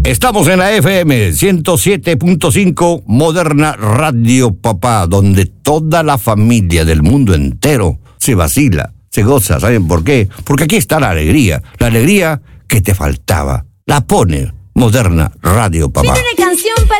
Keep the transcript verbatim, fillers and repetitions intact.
Estamos en la F M ciento siete punto cinco, Moderna Radio Papá, donde toda la familia del mundo entero se vacila, se goza. ¿Saben por qué? Porque aquí está la alegría, la alegría que te faltaba. La pone Moderna Radio Papá. Pide una canción para